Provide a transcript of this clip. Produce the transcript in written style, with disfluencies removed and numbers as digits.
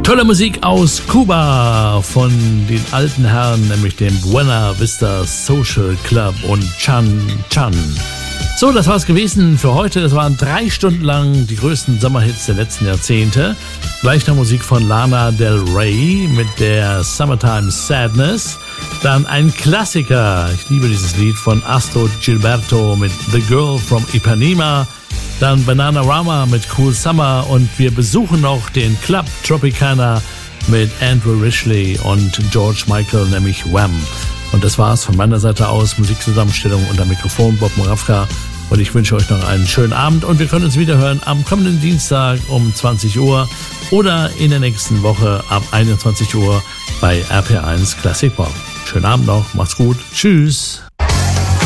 Tolle Musik aus Kuba von den alten Herren, nämlich dem Buena Vista Social Club und Chan Chan. So, das war's gewesen für heute. Das waren 3 Stunden lang die größten Sommerhits der letzten Jahrzehnte. Gleich noch Musik von Lana Del Rey mit der Summertime Sadness. Dann ein Klassiker, ich liebe dieses Lied von Astor Gilberto mit The Girl from Ipanema. Dann Bananarama mit Cool Summer und wir besuchen noch den Club Tropicana mit Andrew Ridgeley und George Michael, nämlich Wham. Und das war's von meiner Seite aus. Musikzusammenstellung unter Mikrofon Bob Moravka. Und ich wünsche euch noch einen schönen Abend und wir können uns wieder hören am kommenden Dienstag um 20 Uhr oder in der nächsten Woche ab 21 Uhr bei RPR1 Classic Pop. Schönen Abend noch, macht's gut, tschüss.